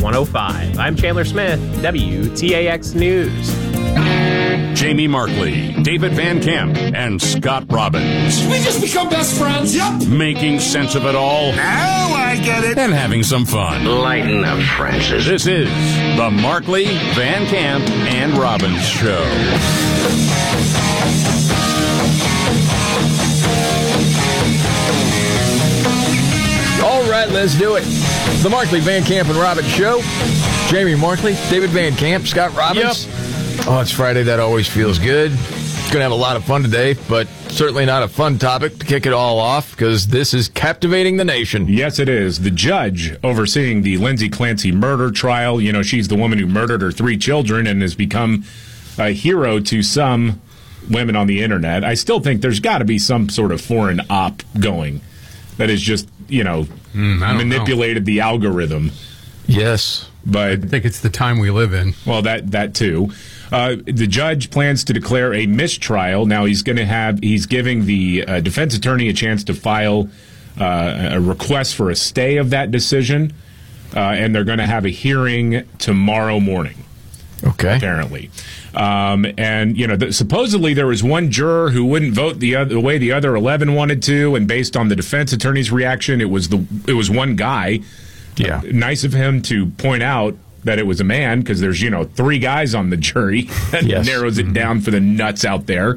105. I'm Chandler Smith, WTAX News. Jamie Markley, David Van Camp, and Scott Robbins. Did we just become best friends? Yep. Making sense of it all. Now I get it. And having some fun. Lighten up, Francis. This is the Markley, Van Camp, and Robbins Show. All right, let's do it. The Markley, Van Camp, and Robbins Show. Jamie Markley, David Van Camp, Scott Robbins. Yep. Oh, it's Friday. That always feels good. Going to have a lot of fun today, but certainly not a fun topic to kick it all off because this is captivating the nation. Yes, it is. The judge overseeing the Lindsay Clancy murder trial, you know, she's the woman who murdered her 3 children and has become a hero to some women on the internet. I still think there's got to be some sort of foreign op going that is just, you know, manipulated the algorithm. Yes. But I think it's the time we live in. Well, that too. The judge plans to declare a mistrial. Now he's giving the defense attorney a chance to file a request for a stay of that decision, and they're going to have a hearing tomorrow morning. Okay. Apparently, and you know, supposedly there was one juror who wouldn't vote the way the other 11 wanted to, and based on the defense attorney's reaction, it was one guy. Yeah. Nice of him to point out that it was a man because there's, you know, 3 guys on the jury. That narrows it down for the nuts out there.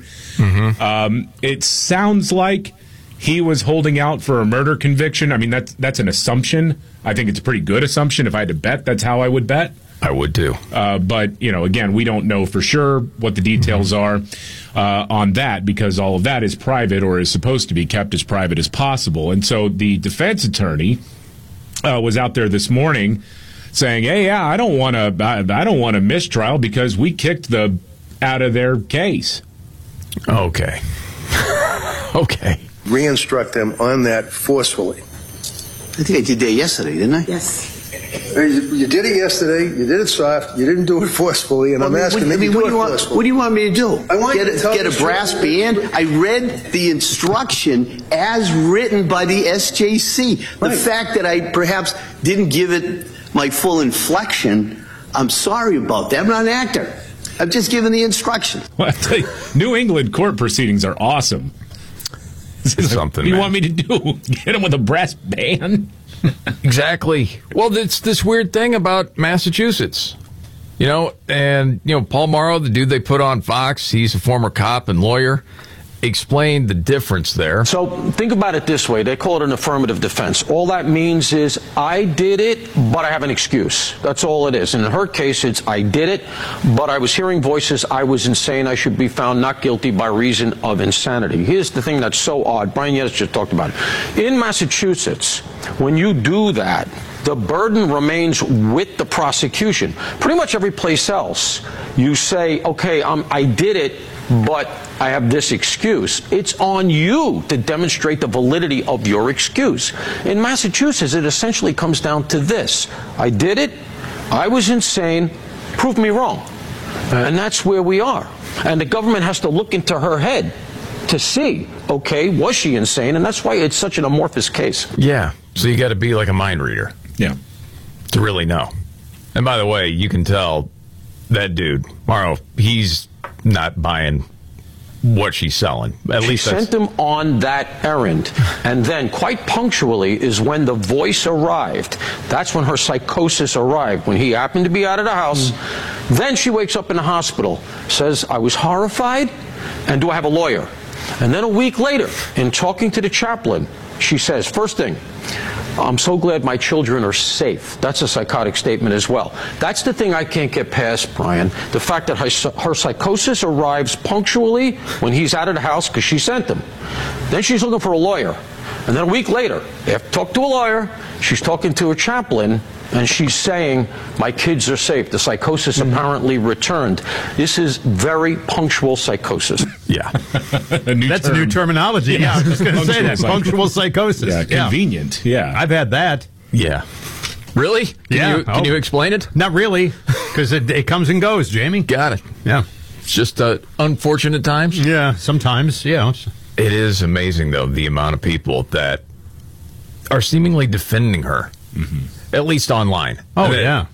It sounds like he was holding out for a murder conviction. I mean, that's an assumption. I think it's a pretty good assumption. If I had to bet, that's how I would bet. I would too. But, you know, again, we don't know for sure what the details are on that because all of that is private or is supposed to be kept as private as possible. And so the defense attorney was out there this morning saying, "Hey, yeah, I don't want a mistrial because we kicked the out of their case." Okay. Okay. Re-instruct them on that forcefully. I think I did that yesterday, didn't I? Yes. You did it yesterday. You did it soft. You didn't do it forcefully, and I'm asking that you do it forcefully. What do you want me to do? I want you to tell get the a brass band. I read the instruction as written by the SJC. The fact that I perhaps didn't give it my full inflection, I'm sorry about that. I'm not an actor. I've just given the instruction. Well, I tell you, New England court proceedings are awesome. Something. What do you want me to do? Get him with a brass band? Exactly. Well, it's this weird thing about Massachusetts, you know, and, you know, Paul Morrow, the dude they put on Fox, he's a former cop and lawyer, explained the difference there. So think about it this way. They call it an affirmative defense. All that means is I did it, but I have an excuse. That's all it is. And in her case, it's I did it, but I was hearing voices. I was insane. I should be found not guilty by reason of insanity. Here's the thing that's so odd. Brian Yedis just talked about it. In Massachusetts, when you do that, the burden remains with the prosecution. Pretty much every place else, you say, okay, I did it, but I have this excuse. It's on you to demonstrate the validity of your excuse. In Massachusetts, it essentially comes down to this. I did it. I was insane. Prove me wrong. And that's where we are. And the government has to look into her head to see, okay, was she insane? And that's why it's such an amorphous case. Yeah. So you got to be like a mind reader. Yeah. To really know. And by the way, you can tell that dude, Morrow, he's not buying what she's selling. At least she sent him on that errand. And then, quite punctually, is when the voice arrived. That's when her psychosis arrived, when he happened to be out of the house. Then she wakes up in the hospital, says, I was horrified, and do I have a lawyer? And then a week later, in talking to the chaplain, she says, first thing, I'm so glad my children are safe. That's a psychotic statement as well. That's the thing I can't get past, Brian. The fact that her psychosis arrives punctually when he's out of the house because she sent him. Then she's looking for a lawyer. And then a week later, after talk to a lawyer, she's talking to a chaplain, and she's saying, my kids are safe. The psychosis apparently returned. This is very punctual psychosis. Yeah. That's a new terminology. Yeah, I was just going to say that. Punctual psychosis. Yeah, convenient. Yeah. I've had that. Yeah. Really? Can you explain it? Not really, because it comes and goes, Jamie. Got it. Yeah. It's just unfortunate times. Yeah, sometimes, yeah. It is amazing, though, the amount of people that are seemingly defending her, at least online. Oh, yeah.